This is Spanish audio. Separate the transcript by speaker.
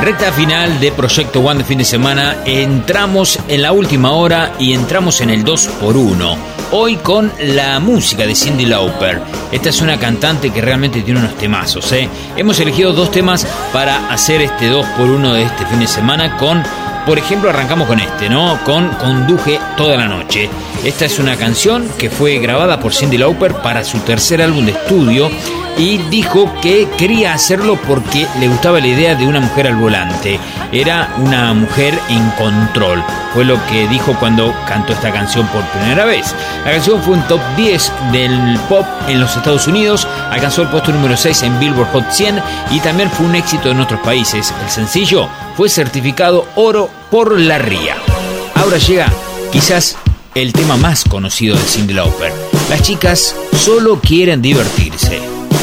Speaker 1: Recta final de Proyecto One de fin de semana. Entramos en la última hora y entramos en el 2x1. Hoy con la música de Cyndi Lauper. Esta es una cantante que realmente tiene unos temazos, ¿eh? Hemos elegido 2 temas para hacer este 2x1 de este fin de semana con... Por ejemplo, arrancamos con este, ¿no? Con Conduje toda la noche. Esta es una canción que fue grabada por Cyndi Lauper para su tercer álbum de estudio y dijo que quería hacerlo porque le gustaba la idea de una mujer al volante. Era una mujer en control. Fue lo que dijo cuando cantó esta canción por primera vez. La canción fue un top 10 del pop en los Estados Unidos. Alcanzó el puesto número 6 en Billboard Hot 100 y también fue un éxito en otros países. El sencillo fue certificado oro por la RIA. Ahora llega quizás el tema más conocido de Cyndi Lauper. Las chicas solo quieren divertirse.